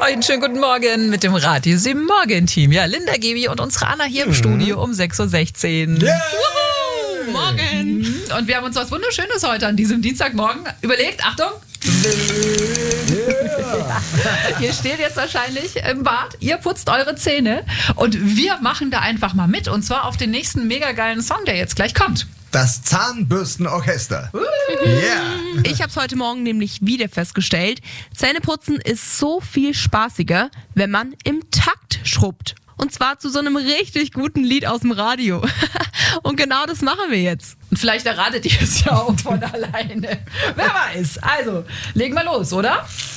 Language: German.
Einen schönen guten Morgen mit dem Radio 7 Morgen-Team. Ja, Linda, Gebi und unsere Anna hier im Studio um 6.16 Uhr. Yeah. Morgen! Und wir haben uns was Wunderschönes heute an diesem Dienstagmorgen überlegt. Achtung! Yeah. Ihr steht jetzt wahrscheinlich im Bad, ihr putzt eure Zähne und wir machen da einfach mal mit und zwar auf den nächsten mega geilen Song, der jetzt gleich kommt. Das Zahnbürstenorchester. Yeah. Ich habe es heute Morgen nämlich wieder festgestellt. Zähneputzen ist so viel spaßiger, wenn man im Takt schrubbt. Und zwar zu so einem richtig guten Lied aus dem Radio. Und genau das machen wir jetzt. Und vielleicht erratet ihr es ja auch von alleine. Wer weiß. Also, legen wir los, oder?